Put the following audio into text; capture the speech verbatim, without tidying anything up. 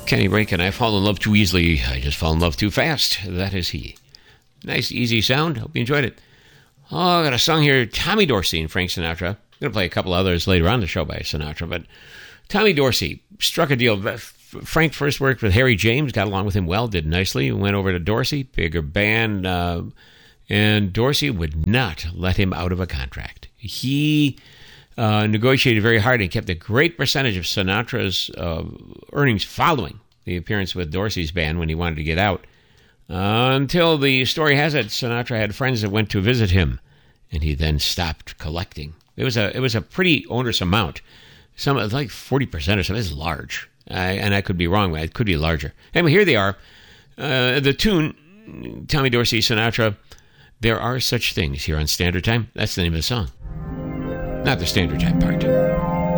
Kenny Rankin, I fall in love too easily. I just fall in love too fast. That is he. Nice, easy sound. Hope you enjoyed it. Oh, I got a song here. Tommy Dorsey and Frank Sinatra. I'm going to play a couple others later on the show by Sinatra, but Tommy Dorsey struck a deal. Frank first worked with Harry James, got along with him well, did nicely, went over to Dorsey, bigger band, uh, and Dorsey would not let him out of a contract. He uh, negotiated very hard and kept a great percentage of Sinatra's uh, earnings following the appearance with Dorsey's band when he wanted to get out. Uh, until the story has it, Sinatra had friends that went to visit him, and he then stopped collecting. It was a it was a pretty onerous amount. Some like forty percent or something. It's large, I, and I could be wrong. It could be larger. Anyway, here they are. Uh, the tune, Tommy Dorsey, Sinatra. There are such things here on Standard Time. That's the name of the song, not the Standard Time part.